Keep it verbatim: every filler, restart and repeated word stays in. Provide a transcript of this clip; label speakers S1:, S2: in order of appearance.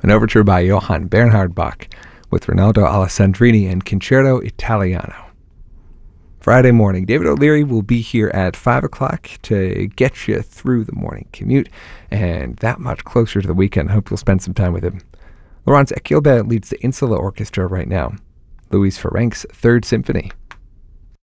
S1: an overture by Johann Bernhard Bach with Rinaldo Alessandrini and Concerto Italiano. Friday morning, David O'Leary will be here at five o'clock to get you through the morning commute and that much closer to the weekend. I hope you'll spend some time with him. Laurence Equilbet leads the Insula Orchestra right now. Louis Ferenc's Third Symphony.